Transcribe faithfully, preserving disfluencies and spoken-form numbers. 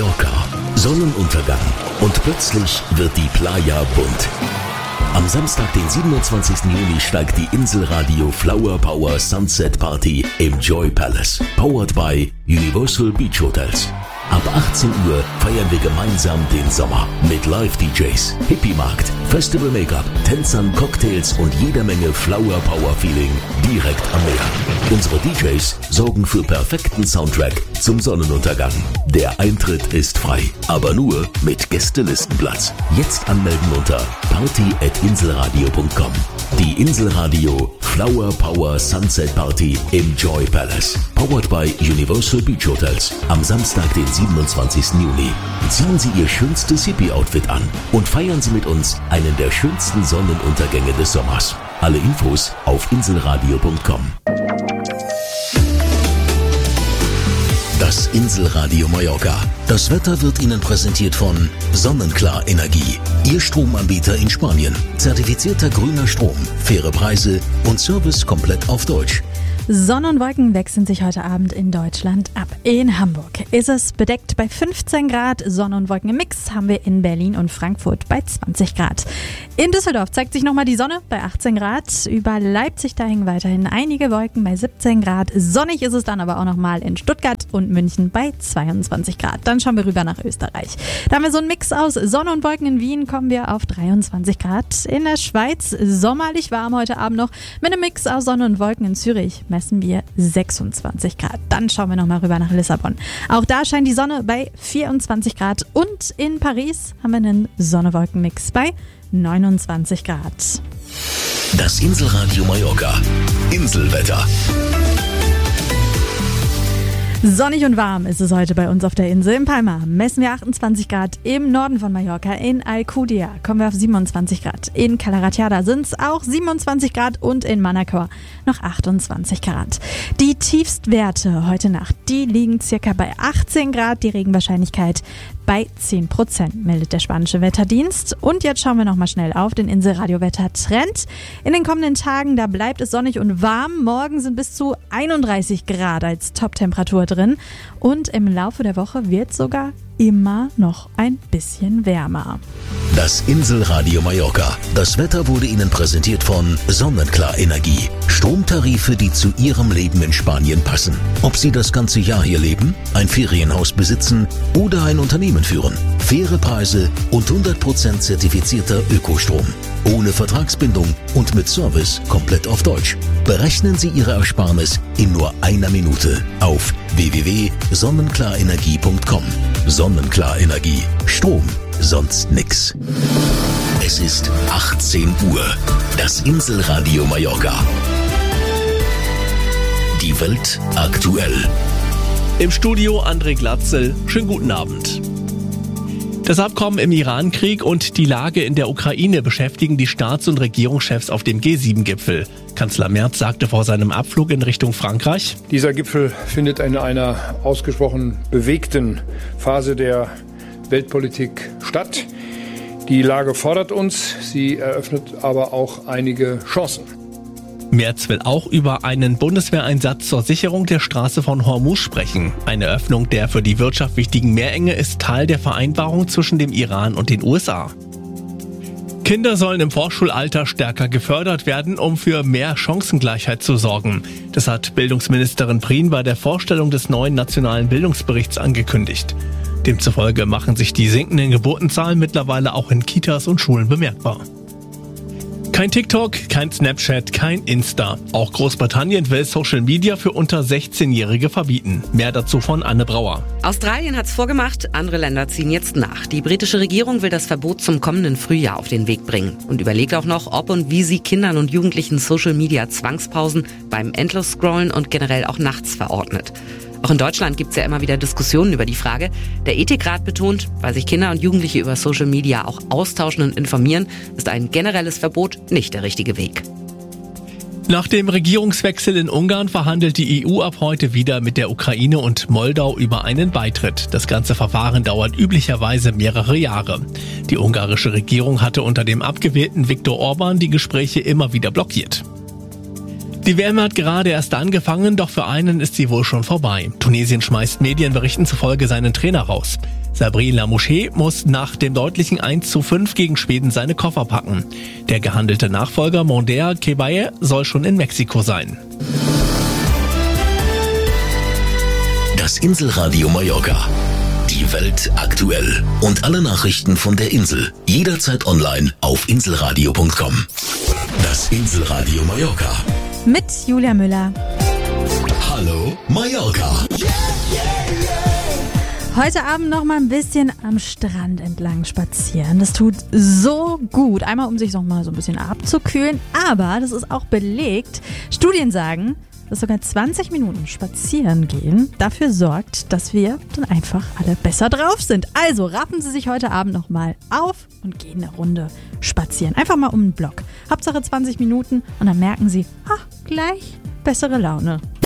Mallorca. Sonnenuntergang und plötzlich wird die Playa bunt. Am Samstag, den siebenundzwanzigsten Juni, steigt die Inselradio Flower Power Sunset Party im Joy Palace. Powered by Universal Beach Hotels. Ab achtzehn Uhr feiern wir gemeinsam den Sommer mit Live-D Js, Hippie-Markt, Festival-Make-up, Tänzern, Cocktails und jeder Menge Flower-Power-Feeling direkt am Meer. Unsere D Js sorgen für perfekten Soundtrack zum Sonnenuntergang. Der Eintritt ist frei, aber nur mit Gästelistenplatz. Jetzt anmelden unter party at inselradio punkt com. Die Inselradio Flower Power Sunset Party im Joy Palace. Powered by Universal Beach Hotels. Am Samstag, den siebenundzwanzigsten Juni. Ziehen Sie Ihr schönstes Hippie-Outfit an und feiern Sie mit uns einen der schönsten Sonnenuntergänge des Sommers. Alle Infos auf inselradio punkt com. Das Inselradio Mallorca. Das Wetter wird Ihnen präsentiert von Sonnenklar Energie. Ihr Stromanbieter in Spanien. Zertifizierter grüner Strom, faire Preise und Service komplett auf Deutsch. Sonne und Wolken wechseln sich heute Abend in Deutschland ab. In Hamburg ist es bedeckt bei fünfzehn Grad. Sonne und Wolken im Mix haben wir in Berlin und Frankfurt bei zwanzig Grad. In Düsseldorf zeigt sich nochmal die Sonne bei achtzehn Grad. Über Leipzig da hängen weiterhin einige Wolken bei siebzehn Grad. Sonnig ist es dann aber auch nochmal in Stuttgart und München bei zweiundzwanzig Grad. Dann schauen wir rüber nach Österreich. Da haben wir so einen Mix aus Sonne und Wolken. In Wien kommen wir auf dreiundzwanzig Grad. In der Schweiz sommerlich warm heute Abend noch mit einem Mix aus Sonne und Wolken. In Zürich messen wir sechsundzwanzig Grad. Dann schauen wir nochmal rüber nach Lissabon. Auch da scheint die Sonne bei vierundzwanzig Grad. Und in Paris haben wir einen Sonne-Wolken-Mix bei neunundzwanzig Grad. Das Inselradio Mallorca. Inselwetter. Sonnig und warm ist es heute bei uns auf der Insel. In Palma messen wir achtundzwanzig Grad. Im Norden von Mallorca, in Alcudia, kommen wir auf siebenundzwanzig Grad. In Calaratiada sind es auch siebenundzwanzig Grad und in Manacor noch achtundzwanzig Grad. Die Tiefstwerte heute Nacht, die liegen circa bei achtzehn Grad. Die Regenwahrscheinlichkeit bei zehn Prozent, meldet der spanische Wetterdienst. Und jetzt schauen wir nochmal schnell auf den Inselradio-Wetter-Trend. In den kommenden Tagen, da bleibt es sonnig und warm. Morgen sind bis zu einunddreißig Grad als Toptemperatur drin. Und im Laufe der Woche wird sogar immer noch ein bisschen wärmer. Das Inselradio Mallorca. Das Wetter wurde Ihnen präsentiert von Sonnenklar Energie. Stromtarife, die zu Ihrem Leben in Spanien passen. Ob Sie das ganze Jahr hier leben, ein Ferienhaus besitzen oder ein Unternehmen führen. Faire Preise und hundert Prozent zertifizierter Ökostrom. Ohne Vertragsbindung und mit Service komplett auf Deutsch. Berechnen Sie Ihre Ersparnis in nur einer Minute auf w w w punkt sonnenklarenergie punkt com. Sonnenklar Energie. Strom, sonst nix. Es ist achtzehn Uhr. Das Inselradio Mallorca. Die Welt aktuell. Im Studio André Glatzel. Schönen guten Abend. Das Abkommen im Iran-Krieg und die Lage in der Ukraine beschäftigen die Staats- und Regierungschefs auf dem G sieben Gipfel. Kanzler Merz sagte vor seinem Abflug in Richtung Frankreich: Dieser Gipfel findet in einer ausgesprochen bewegten Phase der Weltpolitik statt. Die Lage fordert uns, sie eröffnet aber auch einige Chancen. Merz will auch über einen Bundeswehreinsatz zur Sicherung der Straße von Hormuz sprechen. Eine Öffnung der für die Wirtschaft wichtigen Meerenge ist Teil der Vereinbarung zwischen dem Iran und den U S A. Kinder sollen im Vorschulalter stärker gefördert werden, um für mehr Chancengleichheit zu sorgen. Das hat Bildungsministerin Prien bei der Vorstellung des neuen nationalen Bildungsberichts angekündigt. Demzufolge machen sich die sinkenden Geburtenzahlen mittlerweile auch in Kitas und Schulen bemerkbar. Kein TikTok, kein Snapchat, kein Insta. Auch Großbritannien will Social Media für unter sechzehnjährige verbieten. Mehr dazu von Anne Brauer. Australien hat's vorgemacht, andere Länder ziehen jetzt nach. Die britische Regierung will das Verbot zum kommenden Frühjahr auf den Weg bringen und überlegt auch noch, ob und wie sie Kindern und Jugendlichen Social Media Zwangspausen beim Endlos-Scrollen und generell auch nachts verordnet. Auch in Deutschland gibt's ja immer wieder Diskussionen über die Frage. Der Ethikrat betont, weil sich Kinder und Jugendliche über Social Media auch austauschen und informieren, ist ein generelles Verbot nicht der richtige Weg. Nach dem Regierungswechsel in Ungarn verhandelt die E U ab heute wieder mit der Ukraine und Moldau über einen Beitritt. Das ganze Verfahren dauert üblicherweise mehrere Jahre. Die ungarische Regierung hatte unter dem abgewählten Viktor Orban die Gespräche immer wieder blockiert. Die W M hat gerade erst angefangen, doch für einen ist sie wohl schon vorbei. Tunesien schmeißt Medienberichten zufolge seinen Trainer raus. Sabri Lamouche muss nach dem deutlichen eins zu fünf gegen Schweden seine Koffer packen. Der gehandelte Nachfolger Mondea Kebaye soll schon in Mexiko sein. Das Inselradio Mallorca. Die Welt aktuell. Und alle Nachrichten von der Insel. Jederzeit online auf inselradio punkt com. Das Inselradio Mallorca. Mit Julia Müller. Hallo Mallorca. Heute Abend noch mal ein bisschen am Strand entlang spazieren. Das tut so gut. Einmal, um sich noch mal so ein bisschen abzukühlen. Aber das ist auch belegt. Studien sagen, dass sogar zwanzig Minuten spazieren gehen dafür sorgt, dass wir dann einfach alle besser drauf sind. Also raffen Sie sich heute Abend noch mal auf und gehen eine Runde spazieren. Einfach mal um den Block. Hauptsache zwanzig Minuten und dann merken Sie, ach, gleich bessere Laune.